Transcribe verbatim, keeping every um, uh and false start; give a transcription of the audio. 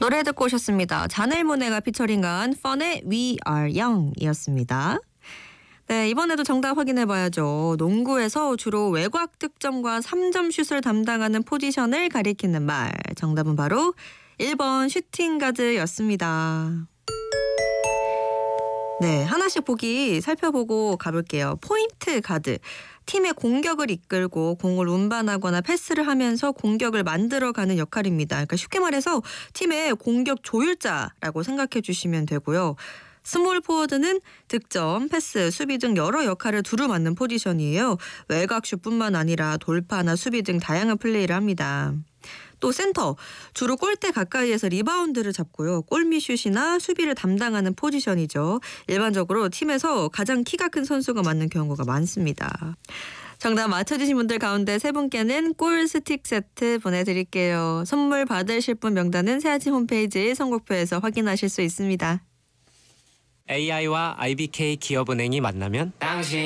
노래 듣고 오셨습니다. 자넬 모네가 피처링한 펀의 We Are Young이었습니다. 네, 이번에도 정답 확인해봐야죠. 농구에서 주로 외곽 득점과 삼 점 슛을 담당하는 포지션을 가리키는 말. 정답은 바로 일 번 슈팅가드였습니다. 네, 하나씩 보기 살펴보고 가볼게요. 포인트 가드. 팀의 공격을 이끌고 공을 운반하거나 패스를 하면서 공격을 만들어가는 역할입니다. 그러니까 쉽게 말해서 팀의 공격 조율자라고 생각해 주시면 되고요. 스몰 포워드는 득점, 패스, 수비 등 여러 역할을 두루 맡는 포지션이에요. 외곽슛뿐만 아니라 돌파나 수비 등 다양한 플레이를 합니다. 또 센터, 주로 골대 가까이에서 리바운드를 잡고요. 골밑슛이나 수비를 담당하는 포지션이죠. 일반적으로 팀에서 가장 키가 큰 선수가 맡는 경우가 많습니다. 정답 맞춰주신 분들 가운데 세 분께는 골 스틱 세트 보내드릴게요. 선물 받으실 분 명단은 새아침 홈페이지 선곡표에서 확인하실 수 있습니다. 에이아이와 아이비케이 기업은행이 만나면 당신